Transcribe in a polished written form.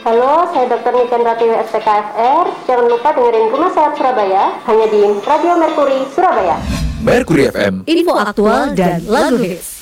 Halo, saya Dr. Niken Ratiwi SPKFR. Jangan lupa dengerin Rumah Sehat Surabaya hanya di Radio Mercury Surabaya. Mercury FM, info aktual dan lagu hits.